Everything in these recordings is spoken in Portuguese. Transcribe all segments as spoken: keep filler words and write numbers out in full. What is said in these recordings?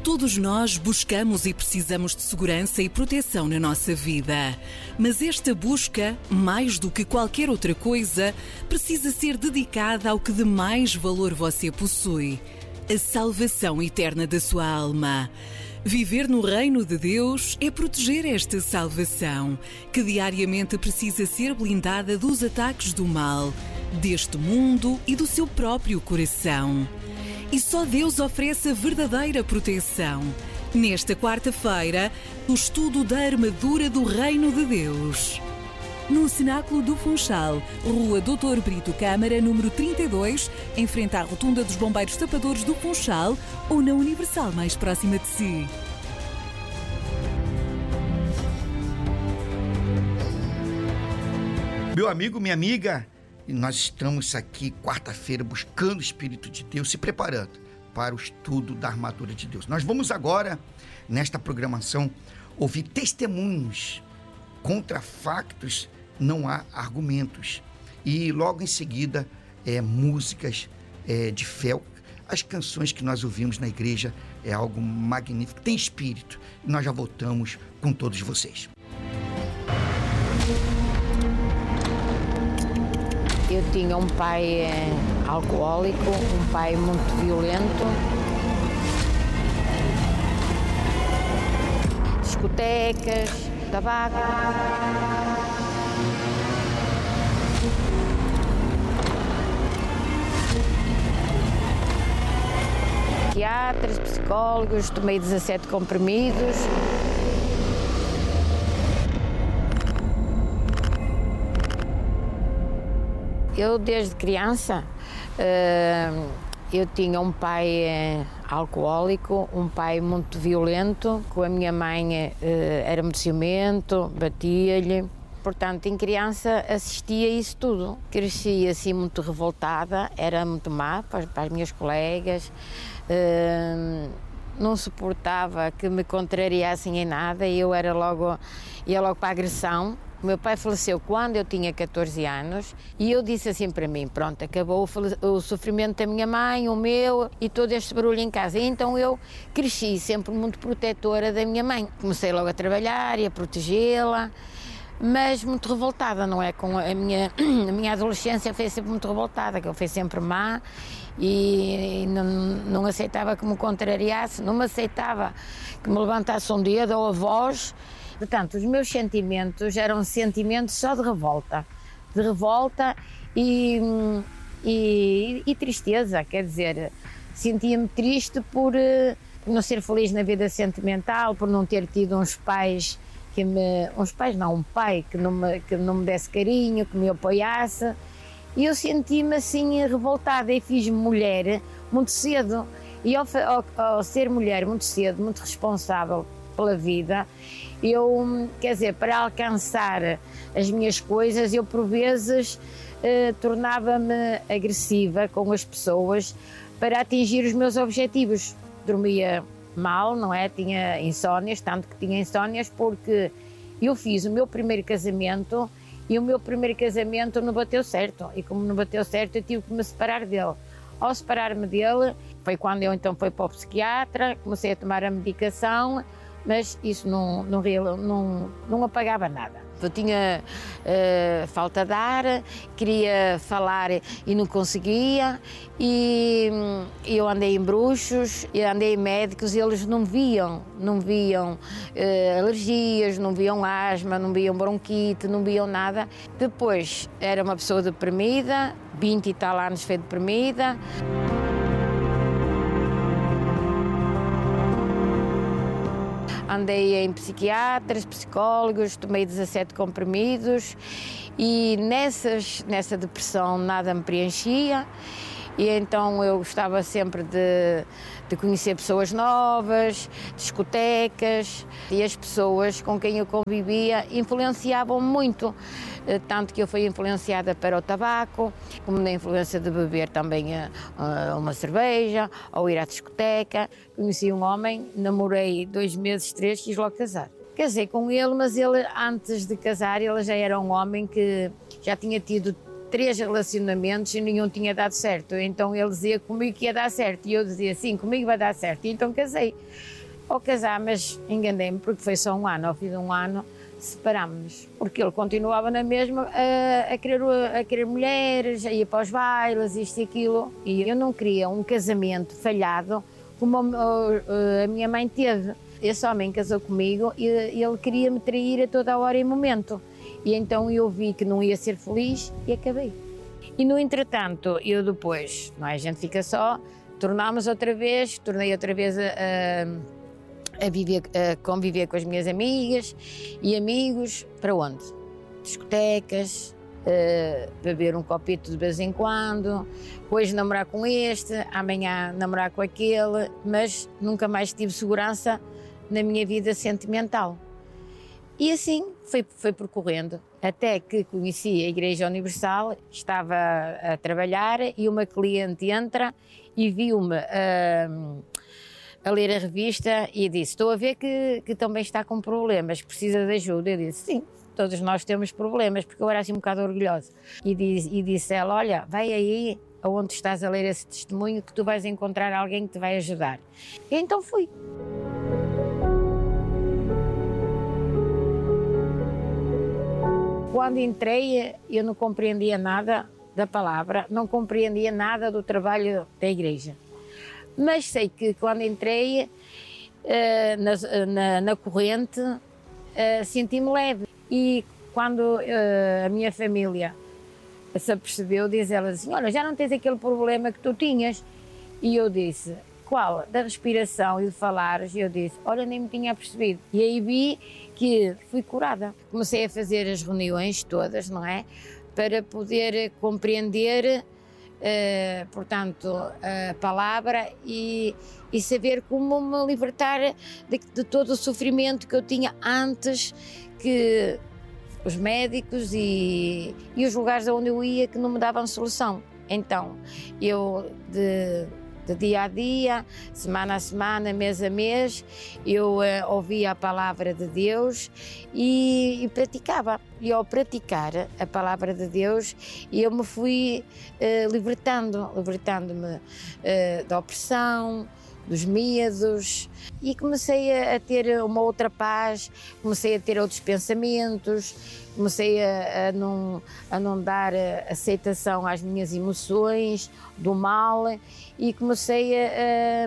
Todos nós buscamos e precisamos de segurança e proteção na nossa vida. Mas esta busca, mais do que qualquer outra coisa, precisa ser dedicada ao que de mais valor você possui: a salvação eterna da sua alma. Viver no reino de Deus é proteger esta salvação, que diariamente precisa ser blindada dos ataques do mal, deste mundo e do seu próprio coração. E só Deus oferece a verdadeira proteção. Nesta quarta-feira, o estudo da armadura do Reino de Deus. No Cenáculo do Funchal, Rua doutor Brito Câmara, número trinta e dois, em frente à Rotunda dos Bombeiros Tapadores do Funchal, ou na Universal mais próxima de si. Meu amigo, minha amiga, nós estamos aqui quarta-feira buscando o Espírito de Deus, se preparando para o estudo da armadura de Deus. Nós vamos agora, nesta programação, ouvir testemunhos. Contra factos não há argumentos. E logo em seguida, é, músicas é, de fé. As canções que nós ouvimos na igreja é algo magnífico, tem espírito. E nós já voltamos com todos vocês. Eu tinha um pai é, alcoólico, um pai muito violento. Discotecas, tabaco. Psiquiatras, psicólogos, tomei dezassete comprimidos. Eu, desde criança, eu tinha um pai alcoólico, um pai muito violento, com a minha mãe era muito ciumento, batia-lhe. Portanto, em criança assistia a isso tudo. Cresci assim muito revoltada, era muito má para, para as minhas colegas, não suportava que me contrariassem em nada, e eu era logo, ia logo para a agressão. O meu pai faleceu quando eu tinha catorze anos e eu disse assim para mim: pronto, acabou o, o sofrimento da minha mãe, o meu e todo este barulho em casa. E então eu cresci sempre muito protetora da minha mãe. Comecei logo a trabalhar e a protegê-la, mas muito revoltada, não é? Com a minha, a minha adolescência foi sempre muito revoltada, que eu fui sempre má e não, não aceitava que me contrariasse, não me aceitava que me levantasse um dedo ou a voz. Portanto, os meus sentimentos eram sentimentos só de revolta, de revolta e, e, e tristeza, quer dizer, sentia-me triste por, por não ser feliz na vida sentimental, por não ter tido uns pais que me, uns pais não, um pai que não me, que não me desse carinho, que me apoiasse, e eu senti-me assim revoltada e fiz-me mulher muito cedo, e ao, ao, ao ser mulher muito cedo, muito responsável pela vida, eu, quer dizer, para alcançar as minhas coisas, eu por vezes eh, tornava-me agressiva com as pessoas para atingir os meus objetivos. Dormia mal, não é? Tinha insónias, tanto que tinha insónias porque eu fiz o meu primeiro casamento e o meu primeiro casamento não bateu certo, e como não bateu certo eu tive que me separar dele. Ao separar-me dele, foi quando eu então fui para o psiquiatra, comecei a tomar a medicação, mas isso não, não, não, não apagava nada. Eu tinha uh, falta de ar, queria falar e não conseguia, e um, eu andei em bruxos, eu andei em médicos e eles não viam, não viam uh, alergias, não viam asma, não viam bronquite, não viam nada. Depois era uma pessoa deprimida, vinte e tal anos foi deprimida. Andei em psiquiatras, psicólogos, tomei dezassete comprimidos e nessas, nessa depressão nada me preenchia, e então eu gostava sempre de, de conhecer pessoas novas, discotecas, e as pessoas com quem eu convivia influenciavam muito, tanto que eu fui influenciada para o tabaco, como na influência de beber também uma cerveja ou ir à discoteca. Conheci um homem, namorei dois meses, três, quis logo casar. Casei com ele, mas ele, antes de casar, ele já era um homem que já tinha tido três relacionamentos e nenhum tinha dado certo. Então ele dizia comigo que ia dar certo e eu dizia sim, comigo vai dar certo. E então casei. Ao casar, mas enganei-me porque foi só um ano. Ao fim de um ano separámos-nos, porque ele continuava na mesma a, a, querer, a querer mulheres, a ir para os bailes, isto e aquilo. E eu não queria um casamento falhado como a, a minha mãe teve. Esse homem casou comigo e ele queria me trair a toda a hora e momento. E então eu vi que não ia ser feliz e acabei. E no entretanto, eu depois, não é, a gente fica só, tornámos outra vez, tornei outra vez a, a, a, viver, a conviver com as minhas amigas e amigos. Para onde? Discotecas, uh, beber um copito de vez em quando, hoje namorar com este, amanhã namorar com aquele, mas nunca mais tive segurança na minha vida sentimental. E assim foi, foi percorrendo, até que conheci a Igreja Universal, estava a trabalhar e uma cliente entra e viu-me uh, a ler a revista e disse: estou a ver que, que também está com problemas, precisa de ajuda. Eu disse: sim, todos nós temos problemas, porque eu era assim um bocado orgulhosa. E, diz, e disse ela: olha, vai aí aonde estás a ler esse testemunho que tu vais encontrar alguém que te vai ajudar. E então fui. Quando entrei, eu não compreendia nada da palavra, não compreendia nada do trabalho da igreja. Mas sei que quando entrei uh, na, na, na corrente, uh, senti-me leve. E quando uh, a minha família se apercebeu, diz ela assim: olha, já não tens aquele problema que tu tinhas? E eu disse: qual? Da respiração e de falares. E eu disse: olha, nem me tinha percebido. E aí vi que fui curada. Comecei a fazer as reuniões todas, não é? Para poder compreender, uh, portanto, a palavra e, e saber como me libertar de, de todo o sofrimento que eu tinha antes, que os médicos e, e os lugares onde eu ia que não me davam solução. Então, eu de... de dia a dia, semana a semana, mês a mês, eu uh, ouvia a palavra de Deus e, e praticava. E ao praticar a palavra de Deus, eu me fui uh, libertando, libertando-me uh, da opressão, dos medos, e comecei a, a ter uma outra paz, comecei a ter outros pensamentos, comecei a, a, não, a não dar aceitação às minhas emoções, do mal, e comecei a...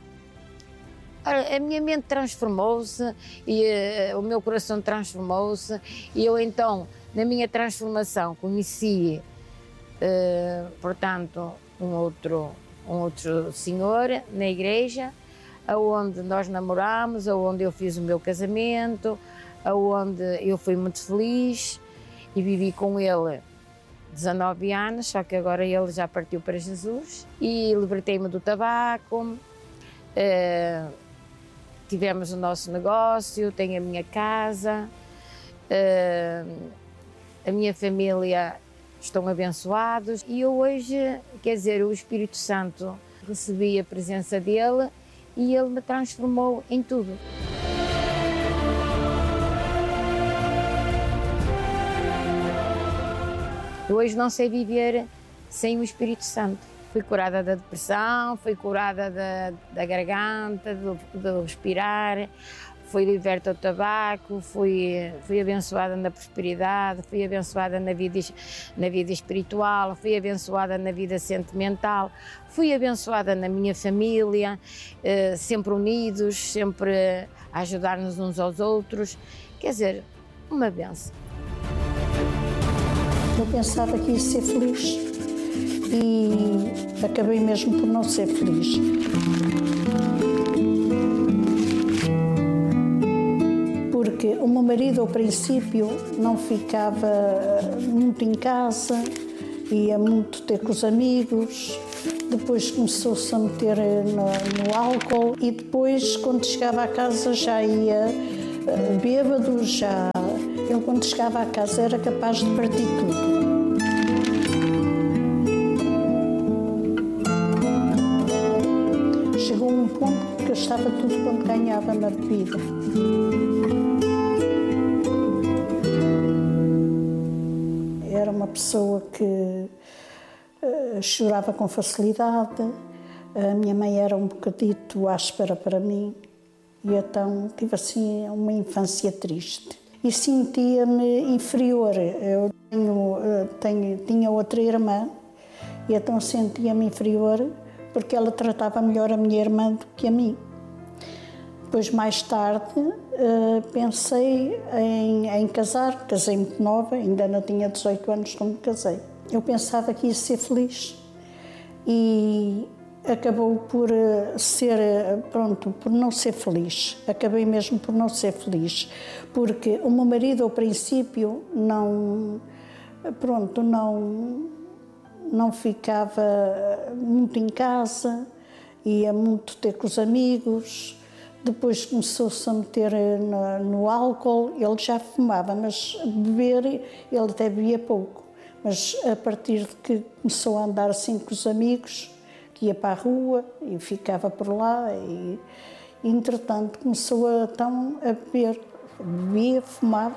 a, a minha mente transformou-se e a, o meu coração transformou-se, e eu então, na minha transformação, conheci, uh, portanto, um outro... um outro senhor na igreja, aonde nós namorámos, aonde eu fiz o meu casamento, aonde eu fui muito feliz e vivi com ele dezanove anos, só que agora ele já partiu para Jesus, e libertei-me do tabaco, uh, tivemos o nosso negócio, tenho a minha casa, uh, a minha família estão abençoados, e eu hoje, quer dizer, o Espírito Santo, recebi a presença dele e ele me transformou em tudo. Eu hoje não sei viver sem o Espírito Santo. Fui curada da depressão, fui curada da, da garganta, do, do respirar, fui liberta do tabaco, fui, fui abençoada na prosperidade, fui abençoada na vida, na vida espiritual, fui abençoada na vida sentimental, fui abençoada na minha família, eh, sempre unidos, sempre a ajudar-nos uns aos outros. Quer dizer, uma bênção. Eu pensava que ia ser feliz e acabei mesmo por não ser feliz. Porque o meu marido, ao princípio, não ficava muito em casa, ia muito ter com os amigos, depois começou-se a meter no, no álcool e depois, quando chegava à casa, já ia uh, bêbado, já... Ele, quando chegava à casa, era capaz de partir tudo. Chegou um ponto que eu estava tudo quanto ganhava na bebida. Era uma pessoa que uh, chorava com facilidade, a minha mãe era um bocadito áspera para mim e então tive assim uma infância triste. E sentia-me inferior. Eu tenho, tenho, tinha outra irmã e então sentia-me inferior porque ela tratava melhor a minha irmã do que a mim. Depois, mais tarde, pensei em, em casar. Casei muito nova, ainda não tinha dezoito anos quando me casei. Eu pensava que ia ser feliz e acabou por ser, pronto, por não ser feliz. Acabei mesmo por não ser feliz, porque o meu marido, ao princípio, não, pronto, não, não ficava muito em casa, ia muito ter com os amigos. Depois começou-se a meter no, no álcool. Ele já fumava, mas beber, ele até bebia pouco. Mas a partir de que começou a andar assim com os amigos, que ia para a rua e ficava por lá e, entretanto, começou a, então, a beber, bebia, fumava.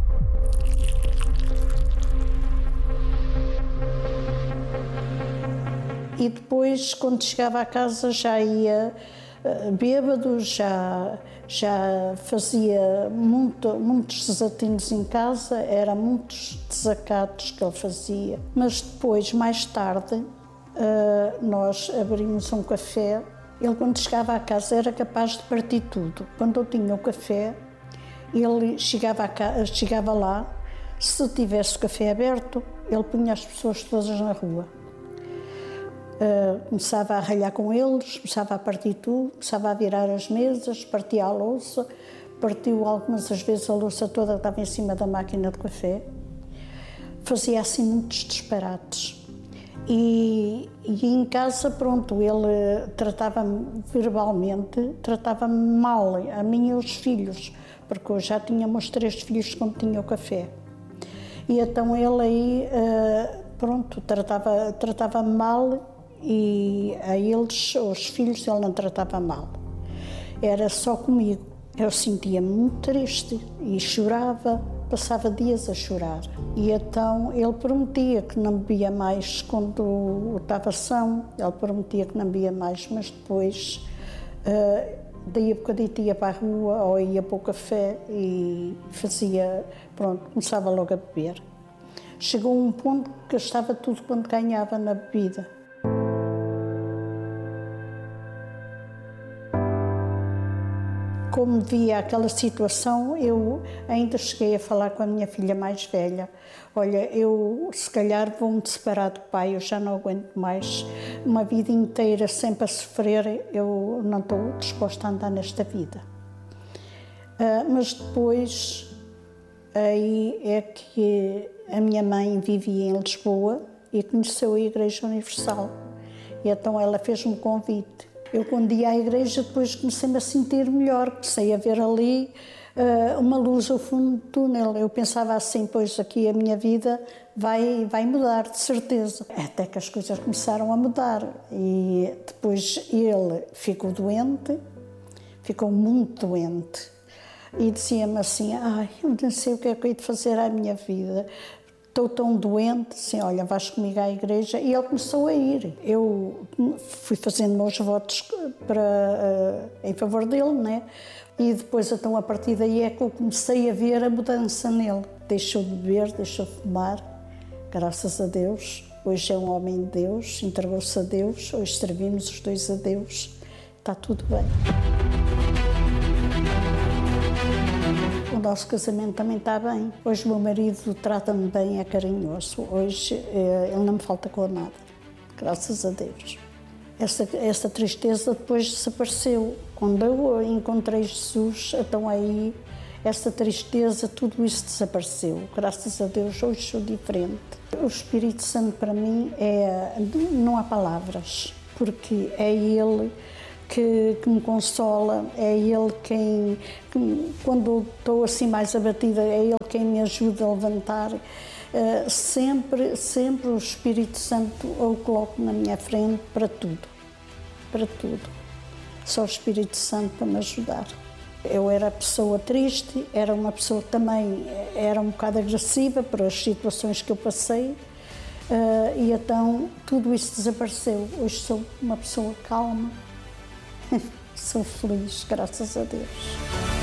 E depois, quando chegava à casa, já ia uh, bêbado, já, já fazia muito, muitos desatinos em casa, eram muitos desacatos que ele fazia. Mas depois, mais tarde, Uh, nós abrimos um café. Ele, quando chegava à casa, era capaz de partir tudo. Quando eu tinha o café, ele chegava, a casa, chegava lá, se tivesse o café aberto, ele punha as pessoas todas na rua. Uh, começava a ralhar com eles, começava a partir tudo, começava a virar as mesas, partia a louça, partiu algumas das vezes a louça toda que estava em cima da máquina de café. Fazia assim muitos disparates. E, e em casa, pronto, ele tratava-me verbalmente, tratava-me mal, a mim e aos filhos, porque eu já tinha meus três filhos quando tinha o café. E então ele aí, pronto, tratava, tratava-me mal e a eles, aos filhos, ele não tratava mal. Era só comigo. Eu sentia-me muito triste e chorava. Passava dias a chorar. E então ele prometia que não bebia mais quando estava são, ele prometia que não bebia mais, mas depois, uh, daí a bocadito ia para a rua ou ia para o café e fazia, pronto, começava logo a beber. Chegou a um ponto que gastava tudo quanto ganhava na bebida. Como via aquela situação, eu ainda cheguei a falar com a minha filha mais velha. Olha, eu se calhar vou-me separar do pai, eu já não aguento mais. Uma vida inteira sempre a sofrer, eu não estou disposta a andar nesta vida. Uh, mas depois, aí é que a minha mãe vivia em Lisboa e conheceu a Igreja Universal. E então ela fez-me um convite. Eu, quando ia à igreja, depois comecei-me a sentir melhor, comecei a ver ali uh, uma luz ao fundo do túnel. Eu pensava assim, pois aqui a minha vida vai, vai mudar, de certeza. Até que as coisas começaram a mudar. E depois ele ficou doente, ficou muito doente. E dizia-me assim, ai, eu não sei o que é que eu hei de fazer à minha vida. Estou tão doente, assim, olha, vais comigo à igreja. E ele começou a ir. Eu fui fazendo meus votos para, uh, em favor dele, né? E depois, então, a partir daí é que eu comecei a ver a mudança nele. Deixou de beber, deixou de fumar, graças a Deus. Hoje é um homem de Deus, entregou-se a Deus, hoje servimos os dois a Deus. Está tudo bem. O nosso casamento também está bem. Hoje o meu marido trata-me bem, é carinhoso. Hoje ele não me falta com nada, graças a Deus. Essa, essa tristeza depois desapareceu. Quando eu encontrei Jesus, então aí essa tristeza, tudo isso desapareceu. Graças a Deus, hoje sou diferente. O Espírito Santo para mim é, não há palavras, porque é Ele Que, que me consola, é Ele quem, que, quando estou assim mais abatida, é Ele quem me ajuda a levantar. Uh, sempre, sempre o Espírito Santo eu o coloco na minha frente para tudo, para tudo. Só o Espírito Santo para me ajudar. Eu era pessoa triste, era uma pessoa que também era um bocado agressiva por as situações que eu passei, uh, e então tudo isso desapareceu. Hoje sou uma pessoa calma, sou feliz, graças a Deus.